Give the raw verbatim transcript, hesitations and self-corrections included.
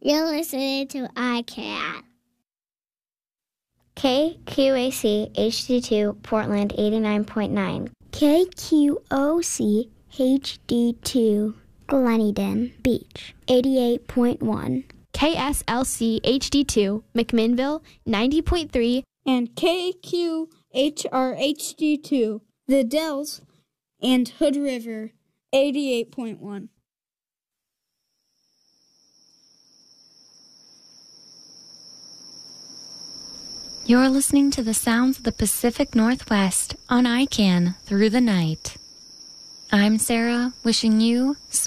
You're listening to I CAN. K Q A C H D two Portland eighty-nine point nine. K Q O C H D two Gleneden Beach eighty-eight point one. K S L C H D two McMinnville ninety point three. And K Q H R H D two The Dells and Hood River eighty-eight point one. You're listening to the sounds of the Pacific Northwest on I CAN Through the Night. I'm Sarah, wishing you